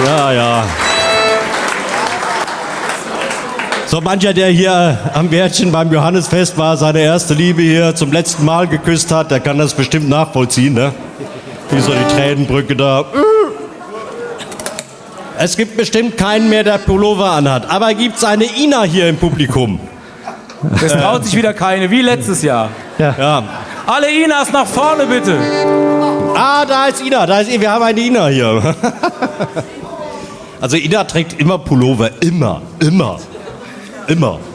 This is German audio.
Ja, ja. So mancher, der hier am Wärtchen beim Johannesfest war, seine erste Liebe hier zum letzten Mal geküsst hat, der kann das bestimmt nachvollziehen, ne? Wie so die Tränenbrücke da. Es gibt bestimmt keinen mehr, der Pullover anhat. Aber gibt's eine Ina hier im Publikum? Es traut sich wieder keine, wie letztes Jahr. Ja. Alle Inas nach vorne, bitte. Ah, da ist Ina, wir haben eine Ina hier. Also Ina trägt immer Pullover, immer.